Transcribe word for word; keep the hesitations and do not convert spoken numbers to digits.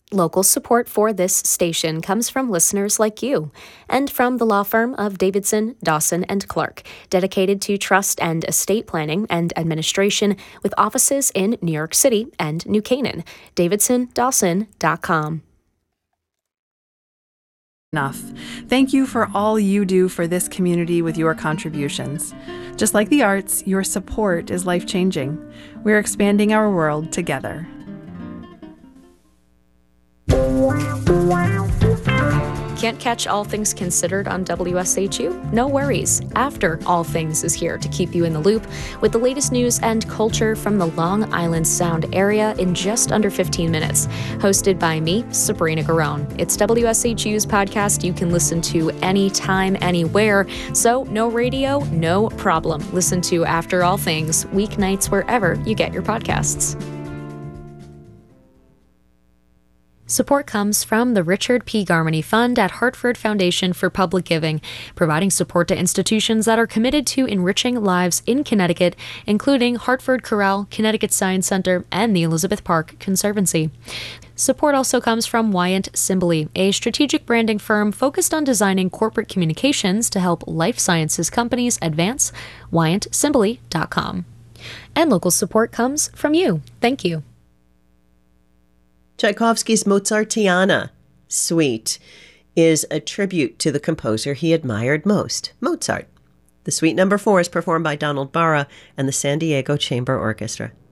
Local support for this station comes from listeners like you and from the law firm of Davidson, Dawson, and Clark, dedicated to trust and estate planning and administration with offices in New York City and New Canaan. davidson dawson dot com. Enough. Thank you for all you do for this community with your contributions. Just like the arts, your support is life-changing. We're expanding our world together. Can't catch All Things Considered on W S H U? No worries. After All Things is here to keep you in the loop with the latest news and culture from the Long Island Sound area in just under fifteen minutes. Hosted by me, Sabrina Garone. It's W S H U's podcast you can listen to anytime, anywhere. So no radio, no problem. Listen to After All Things weeknights wherever you get your podcasts. Support comes from the Richard P. Garmany Fund at Hartford Foundation for Public Giving, providing support to institutions that are committed to enriching lives in Connecticut, including Hartford Corral, Connecticut Science Center, and the Elizabeth Park Conservancy. Support also comes from Wyant Simboli, a strategic branding firm focused on designing corporate communications to help life sciences companies advance. wyant simboli dot com. And local support comes from you. Thank you. Tchaikovsky's Mozartiana Suite is a tribute to the composer he admired most, Mozart. The Suite Number Four is performed by Donald Barra and the San Diego Chamber Orchestra.